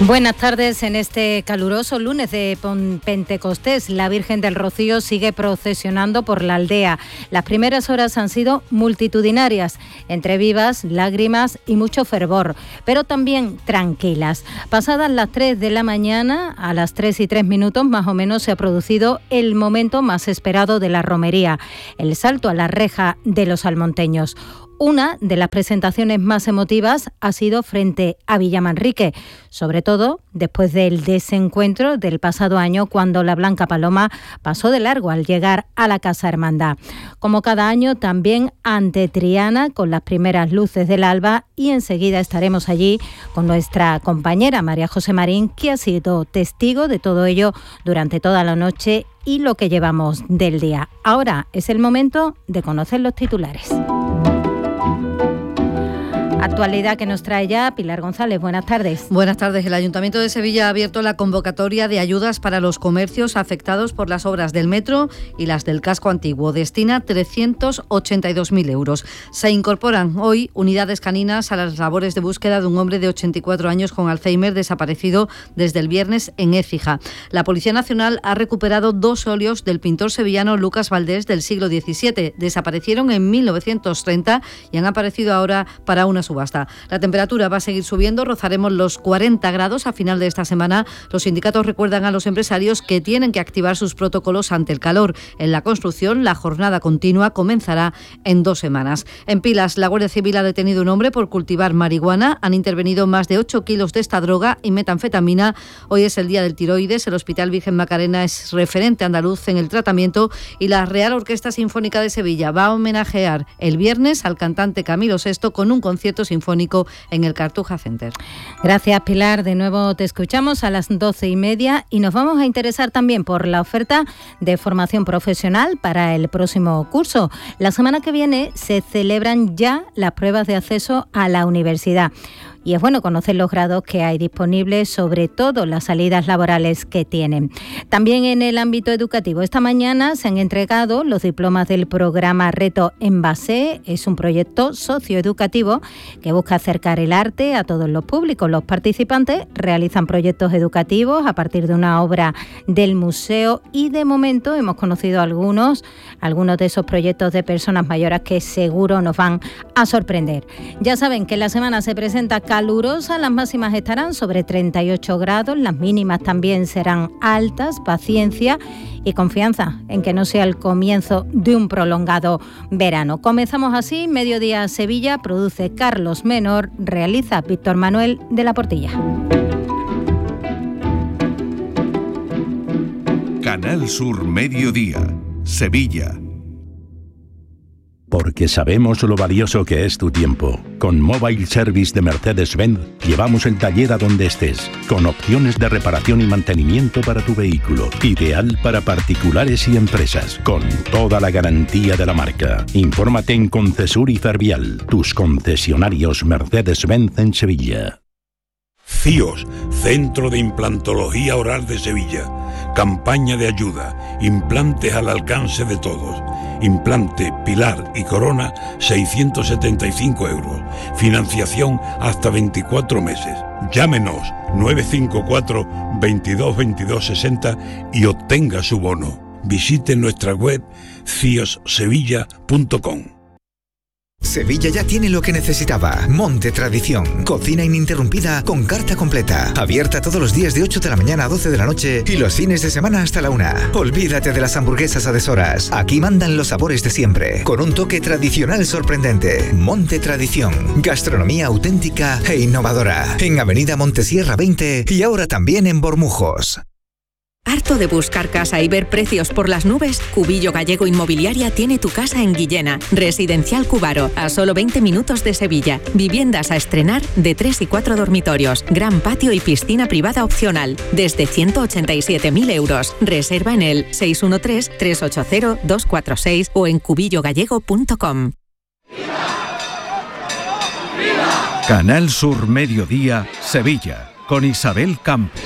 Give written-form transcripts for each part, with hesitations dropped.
Buenas tardes. En este caluroso lunes de Pentecostés, la Virgen del Rocío sigue procesionando por la aldea. Las primeras horas han sido multitudinarias, entre vivas, lágrimas y mucho fervor, pero también tranquilas. Pasadas las 3 de la mañana, a las 3:03 más o menos, se ha producido el momento más esperado de la romería, el salto a la reja de los almonteños. Una de las presentaciones más emotivas ha sido frente a Villamanrique, sobre todo después del desencuentro del pasado año, cuando la Blanca Paloma pasó de largo al llegar a la Casa Hermandad. Como cada año, también ante Triana, con las primeras luces del alba, y enseguida estaremos allí con nuestra compañera María José Marín, que ha sido testigo de todo ello durante toda la noche y lo que llevamos del día. Ahora es el momento de conocer los titulares. Actualidad que nos trae ya Pilar González. Buenas tardes. Buenas tardes. El Ayuntamiento de Sevilla ha abierto la convocatoria de ayudas para los comercios afectados por las obras del metro y las del casco antiguo. Destina 382.000 euros. Se incorporan hoy unidades caninas a las labores de búsqueda de un hombre de 84 años con Alzheimer desaparecido desde el viernes en Écija. La Policía Nacional ha recuperado 2 óleos del pintor sevillano Lucas Valdés del siglo XVII. Desaparecieron en 1930 y han aparecido ahora para una subasta. La temperatura va a seguir subiendo, rozaremos los 40 grados a final de esta semana. Los sindicatos recuerdan a los empresarios que tienen que activar sus protocolos ante el calor. En la construcción, la jornada continua comenzará en 2 semanas. En Pilas, la Guardia Civil ha detenido a un hombre por cultivar marihuana. Han intervenido más de 8 kilos de esta droga y metanfetamina. Hoy es el día del tiroides. El Hospital Virgen Macarena es referente andaluz en el tratamiento y la Real Orquesta Sinfónica de Sevilla va a homenajear el viernes al cantante Camilo VI con un concierto sinfónico en el Cartuja Center. Gracias, Pilar. De nuevo te escuchamos a las 12:30 y nos vamos a interesar también por la oferta de formación profesional para el próximo curso. La semana que viene se celebran ya las pruebas de acceso a la universidad. Y es bueno conocer los grados que hay disponibles, sobre todo las salidas laborales que tienen. También en el ámbito educativo, esta mañana se han entregado los diplomas del programa Reto en Base. Es un proyecto socioeducativo que busca acercar el arte a todos los públicos. Los participantes realizan proyectos educativos a partir de una obra del museo y de momento hemos conocido algunos de esos proyectos de personas mayores que seguro nos van a sorprender. Ya saben que la semana se presenta calurosa, las máximas estarán sobre 38 grados, las mínimas también serán altas, paciencia y confianza en que no sea el comienzo de un prolongado verano. Comenzamos así, Mediodía Sevilla, produce Carlos Menor, realiza Víctor Manuel de la Portilla. Canal Sur Mediodía, Sevilla. Porque sabemos lo valioso que es tu tiempo. Con Mobile Service de Mercedes-Benz llevamos el taller a donde estés, con opciones de reparación y mantenimiento para tu vehículo. Ideal para particulares y empresas, con toda la garantía de la marca. Infórmate en Concesur y Fervial, tus concesionarios Mercedes-Benz en Sevilla. CIOS, Centro de Implantología Oral de Sevilla. Campaña de ayuda. Implantes al alcance de todos. Implante, pilar y corona, 675 euros. Financiación hasta 24 meses. Llámenos 954 22 22 60 y obtenga su bono. Visite nuestra web ciossevilla.com. Sevilla ya tiene lo que necesitaba. Monte Tradición. Cocina ininterrumpida con carta completa. Abierta todos los días de 8 de la mañana a 12 de la noche y los fines de semana hasta la 1. Olvídate de las hamburguesas a deshoras. Aquí mandan los sabores de siempre. Con un toque tradicional sorprendente. Monte Tradición. Gastronomía auténtica e innovadora. En Avenida Montesierra 20 y ahora también en Bormujos. ¿Harto de buscar casa y ver precios por las nubes? Cubillo Gallego Inmobiliaria tiene tu casa en Guillena. Residencial Cubaro, a solo 20 minutos de Sevilla. Viviendas a estrenar de 3 y 4 dormitorios. Gran patio y piscina privada opcional. Desde 187.000 euros. Reserva en el 613-380-246 o en cubillogallego.com. Canal Sur Mediodía, Sevilla, con Isabel Campos.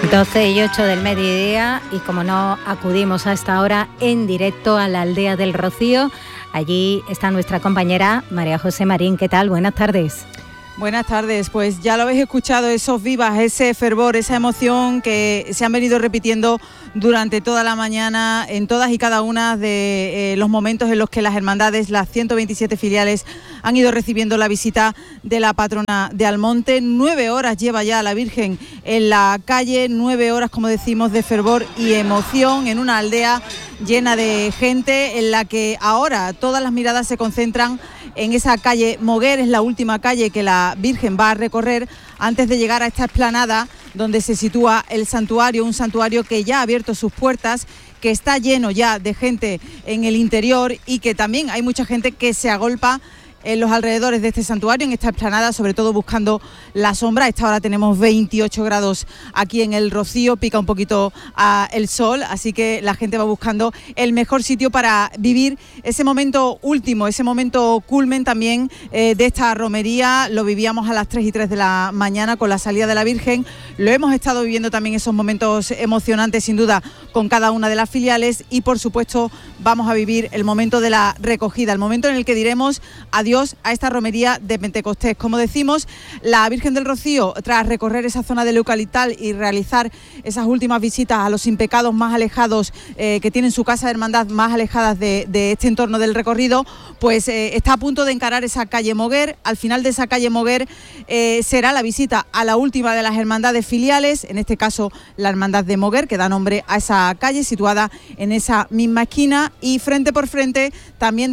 12:08 del mediodía y como no acudimos a esta hora en directo a la aldea del Rocío, allí está nuestra compañera María José Marín. ¿Qué tal? Buenas tardes. Buenas tardes, pues ya lo habéis escuchado, esos vivas, ese fervor, esa emoción que se han venido repitiendo durante toda la mañana en todas y cada una de los momentos en los que las hermandades, las 127 filiales, han ido recibiendo la visita de la patrona de Almonte. 9 horas lleva ya la Virgen en la calle, 9 horas, como decimos, de fervor y emoción en una aldea llena de gente en la que ahora todas las miradas se concentran en esa calle Moguer. Es la última calle que la Virgen va a recorrer antes de llegar a esta explanada donde se sitúa el santuario, un santuario que ya ha abierto sus puertas, que está lleno ya de gente en el interior y que también hay mucha gente que se agolpa en los alrededores de este santuario, en esta explanada, sobre todo buscando la sombra. A esta hora tenemos 28 grados aquí en el Rocío, pica un poquito el sol, así que la gente va buscando el mejor sitio para vivir ese momento último, ese momento culmen también de esta romería. Lo vivíamos a las 3:03 de la mañana con la salida de la Virgen. Lo hemos estado viviendo también esos momentos emocionantes, sin duda, con cada una de las filiales y, por supuesto, vamos a vivir el momento de la recogida, el momento en el que diremos adiós a esta romería de Pentecostés. Como decimos, la Virgen del Rocío, tras recorrer esa zona del Eucaliptal y realizar esas últimas visitas a los impecados más alejados, que tienen su casa de hermandad más alejadas de este entorno del recorrido, pues está a punto de encarar esa calle Moguer. Al final de esa calle Moguer será la visita a la última de las hermandades filiales, en este caso la Hermandad de Moguer, que da nombre a esa calle situada en esa misma esquina, y frente por frente también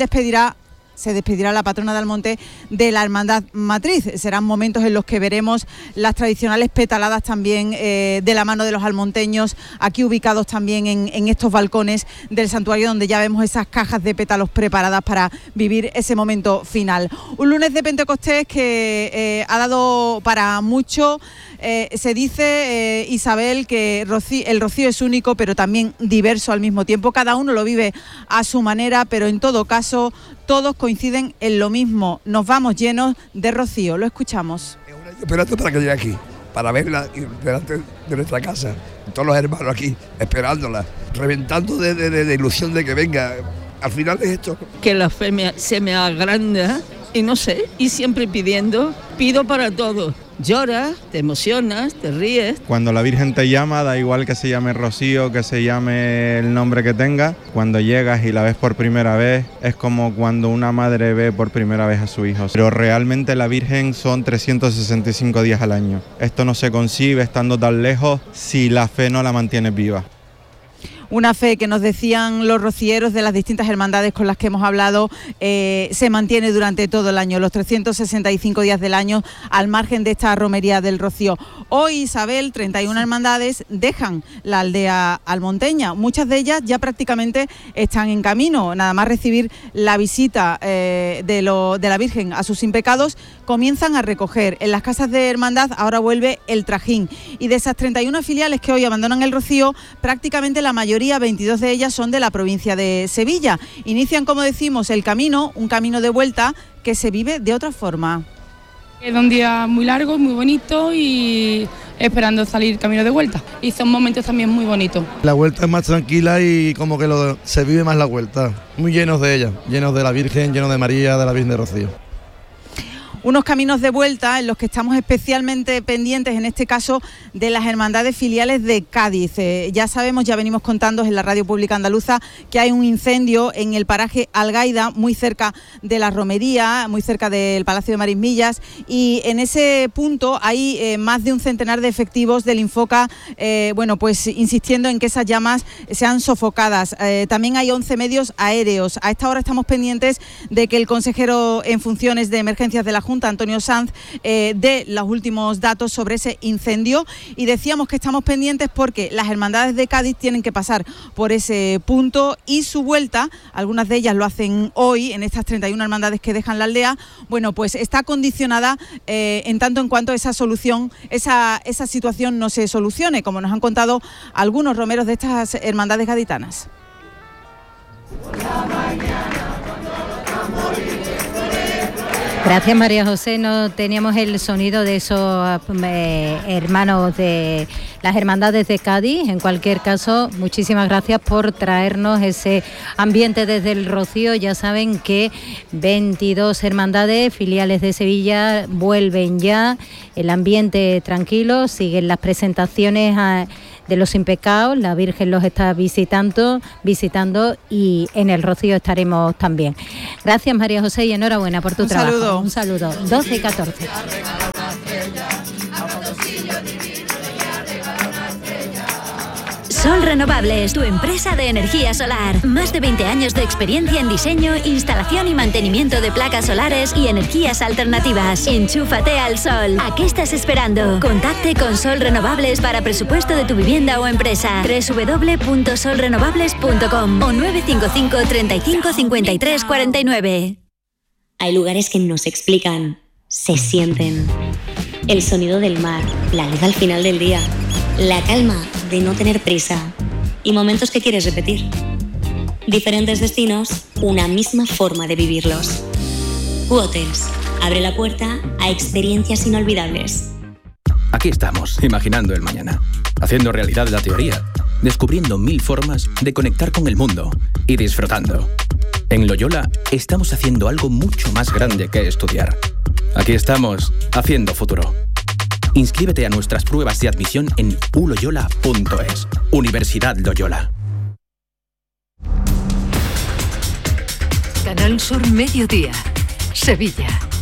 se despedirá la patrona de Almonte de la Hermandad Matriz. Serán momentos en los que veremos las tradicionales petaladas también de la mano de los almonteños, aquí ubicados también en estos balcones del santuario, donde ya vemos esas cajas de pétalos preparadas para vivir ese momento final. Un lunes de Pentecostés que ha dado para mucho. Se dice, Isabel, que el Rocío es único, pero también diverso al mismo tiempo. Cada uno lo vive a su manera, pero en todo caso todos coinciden en lo mismo. Nos vamos llenos de Rocío. Lo escuchamos. Es un año esperando para que llegue aquí, para verla delante de nuestra casa. Todos los hermanos aquí esperándola, reventando de ilusión de que venga. Al final es esto. Que la fe se me agranda y no sé, y siempre pido para todo. Lloras, te emocionas, te ríes. Cuando la Virgen te llama, da igual que se llame Rocío, que se llame el nombre que tenga. Cuando llegas y la ves por primera vez, es como cuando una madre ve por primera vez a su hijo. Pero realmente la Virgen son 365 días al año. Esto no se concibe estando tan lejos si la fe no la mantienes viva. Una fe que nos decían los rocieros de las distintas hermandades con las que hemos hablado, se mantiene durante todo el año, los 365 días del año, al margen de esta romería del Rocío. Hoy, Isabel, 31 hermandades dejan la aldea almonteña. Muchas de ellas ya prácticamente están en camino. Nada más recibir la visita de la Virgen a sus impecados, comienzan a recoger. En las casas de hermandad ahora vuelve el trajín. Y de esas 31 filiales que hoy abandonan el Rocío, prácticamente la mayoría, 22 de ellas, son de la provincia de Sevilla. Inician, como decimos, el camino, un camino de vuelta que se vive de otra forma. Es un día muy largo, muy bonito y esperando salir camino de vuelta. Y son momentos también muy bonitos. La vuelta es más tranquila y como que se vive más la vuelta. Muy llenos de ella, llenos de la Virgen, llenos de María, de la Virgen de Rocío. Unos caminos de vuelta en los que estamos especialmente pendientes, en este caso, de las hermandades filiales de Cádiz. Ya sabemos, ya venimos contando en la Radio Pública Andaluza que hay un incendio en el paraje Algaida, muy cerca de la romería, muy cerca del Palacio de Marismillas, y en ese punto hay más de un centenar de efectivos del Infoca, pues insistiendo en que esas llamas sean sofocadas. También hay 11 medios aéreos. A esta hora estamos pendientes de que el consejero en funciones de emergencias de la Junta, Antonio Sanz, de los últimos datos sobre ese incendio, y decíamos que estamos pendientes porque las hermandades de Cádiz tienen que pasar por ese punto y su vuelta, algunas de ellas lo hacen hoy en estas 31 hermandades que dejan la aldea, pues está condicionada en tanto en cuanto esa situación no se solucione, como nos han contado algunos romeros de estas hermandades gaditanas. Por la mañana, cuando los tambores Gracias, María José. No teníamos el sonido de esos hermanos de las hermandades de Cádiz. En cualquier caso, muchísimas gracias por traernos ese ambiente desde el Rocío. Ya saben que 22 hermandades filiales de Sevilla vuelven ya. El ambiente tranquilo, siguen las presentaciones de los impecados, la Virgen los está visitando y en el Rocío estaremos también. Gracias, María José, y enhorabuena por tu trabajo. Un saludo. 12 y 14. Sol Renovables, tu empresa de energía solar. Más de 20 años de experiencia en diseño, instalación y mantenimiento de placas solares y energías alternativas. Enchúfate al sol. ¿A qué estás esperando? Contacte con Sol Renovables para presupuesto de tu vivienda o empresa. www.solrenovables.com o 955 35 53 49. Hay lugares que no se explican, se sienten. El sonido del mar, la luz al final del día, la calma de no tener prisa y momentos que quieres repetir. Diferentes destinos, una misma forma de vivirlos. Q-Hotels abre la puerta a experiencias inolvidables. Aquí estamos, imaginando el mañana, haciendo realidad la teoría, descubriendo 1000 formas de conectar con el mundo y disfrutando. En Loyola estamos haciendo algo mucho más grande que estudiar. Aquí estamos, haciendo futuro. Inscríbete a nuestras pruebas de admisión en uloyola.es. Universidad Loyola. Canal Sur Mediodía, Sevilla.